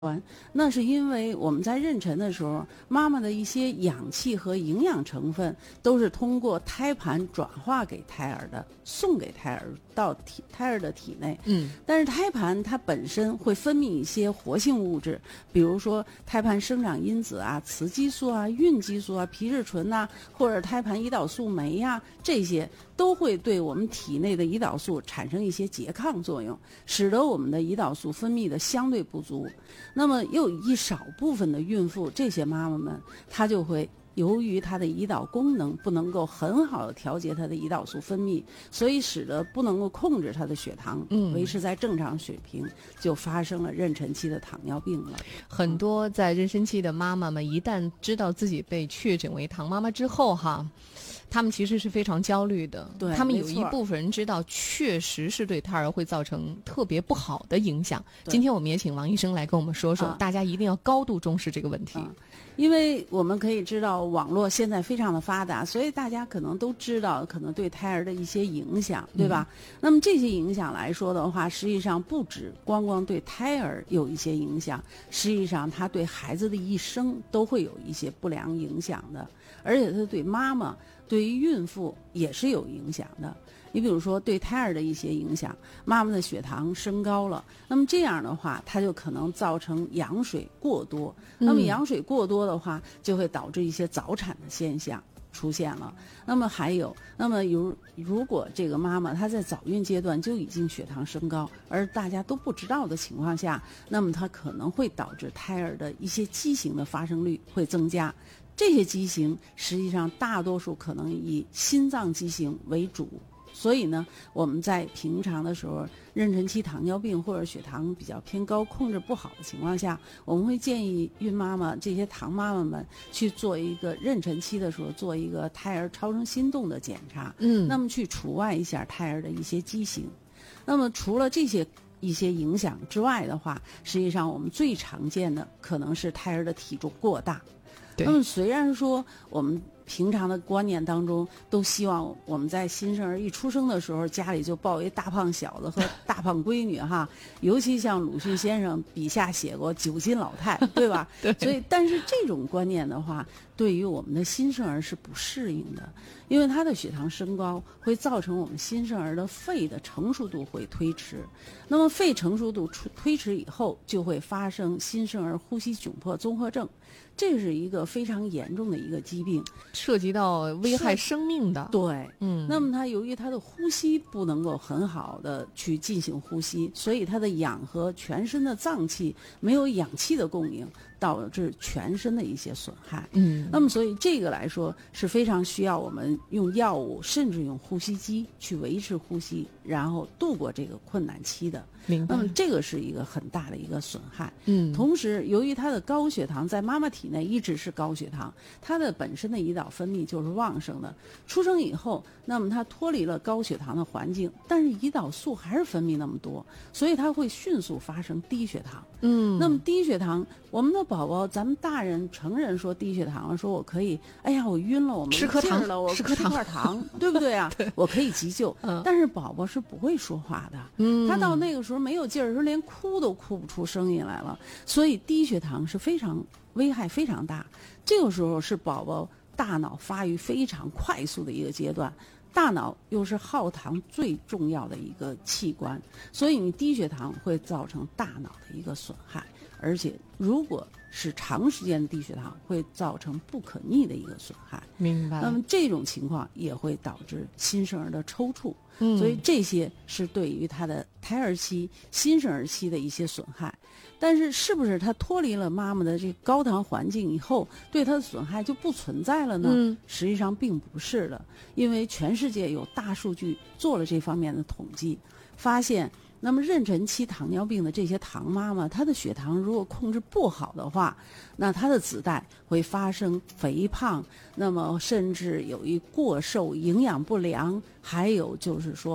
那是因为我们在妊娠的时候，妈妈的一些氧气和营养成分都是通过胎盘转化给胎儿的，送给胎儿到胎儿的体内。但是胎盘它本身会分泌一些活性物质，比如说胎盘生长因子啊、雌激素啊、孕激素啊、皮质醇呐，或者胎盘胰岛素酶呀，这些都会对我们体内的胰岛素产生一些拮抗作用，使得我们的胰岛素分泌的相对不足。那么又有一少部分的孕妇，这些妈妈们，她就会由于她的胰岛功能不能够很好的调节她的胰岛素分泌，所以使得不能够控制她的血糖，维持在正常水平，就发生了妊娠期的糖尿病了。 很多在妊娠期的妈妈们，一旦知道自己被确诊为糖妈妈之后他们其实是非常焦虑的。 对， 他们有一部分人知道确实是对胎儿会造成特别不好的影响。今天我们也请王医生来跟我们说说，大家一定要高度重视这个问题。 因为我们可以知道网络现在非常的发达，所以大家可能都知道可能对胎儿的一些影响，对吧？那么这些影响来说的话，实际上不止光对胎儿有一些影响，实际上它对孩子的一生都会有一些不良影响的，而且它对妈妈对于孕妇也是有影响的。你比如说对胎儿的一些影响，妈妈的血糖升高了，那么这样的话它就可能造成羊水过多，那么羊水过多的话就会导致一些早产的现象出现了。那么还有，如果这个妈妈她在早孕阶段就已经血糖升高，而大家都不知道的情况下，那么它可能会导致胎儿的一些畸形的发生率会增加。这些畸形实际上大多数可能以心脏畸形为主。所以呢，我们在平常的时候，妊娠期糖尿病或者血糖比较偏高、控制不好的情况下，我们会建议孕妈妈这些糖妈妈们去做一个妊娠期的时候做一个胎儿超声心动的检查，那么去除外一下胎儿的一些畸形。那么除了这些一些影响之外的话，实际上我们最常见的可能是胎儿的体重过大。那么虽然说我们平常的观念当中都希望我们在新生儿一出生的时候家里就抱一大胖小子和大胖闺女尤其像鲁迅先生笔下写过9斤老太，对吧？ 对。 所以但是这种观念的话，对于我们的新生儿是不适应的，因为他的血糖升高会造成我们新生儿的肺的成熟度会推迟，那么肺成熟度推迟以后就会发生新生儿呼吸窘迫综合症，这是一个非常严重的一个疾病， 涉及到危害生命的。 对，那么他由于他的呼吸不能够很好的去进行呼吸，所以他的氧和全身的脏器没有氧气的供应，导致全身的一些损害。那么所以这个来说是非常需要我们用药物甚至用呼吸机去维持呼吸，然后度过这个困难期的。 明白。 那么这个是一个很大的一个损害。同时由于他的高血糖在妈妈体内一直是高血糖，他的本身的胰岛分泌就是旺盛的，出生以后那么他脱离了高血糖的环境，但是胰岛素还是分泌那么多，所以他会迅速发生低血糖。那么低血糖，我们的宝宝咱们大人成人说低血糖说我可以，哎呀我晕了，我没劲儿了，我吃块糖对不对啊？对，我可以急救。但是宝宝是不会说话的，他到那个时候没有劲儿的时候连哭都哭不出声音来了，所以低血糖是非常危害非常大。这个时候是宝宝大脑发育非常快速的一个阶段，大脑又是耗糖最重要的一个器官，所以你低血糖会造成大脑的一个损害，而且如果是长时间的低血糖会造成不可逆的一个损害。 明白。 那么这种情况也会导致新生儿的抽搐，所以这些是对于他的胎儿期、新生儿期的一些损害。但是是不是他脱离了妈妈的这个高糖环境以后，对他的损害就不存在了呢？实际上并不是的，因为全世界有大数据做了这方面的统计，发现那么妊娠期糖尿病的这些糖妈妈，她的血糖如果控制不好的话，那她的子代会发生肥胖，那么甚至有一过瘦、营养不良，还有就是说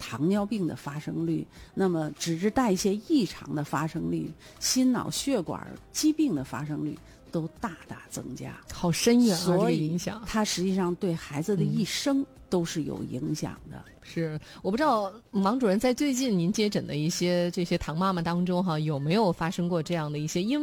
糖尿病的发生率，那么脂质代谢异常的发生率，心脑血管疾病的发生率都大大增加。 好深远啊， 所以这个影响它实际上对孩子的一生都是有影响的。 是，我不知道王主任在最近您接诊的一些这些唐妈妈当中哈，有没有发生过这样的一些因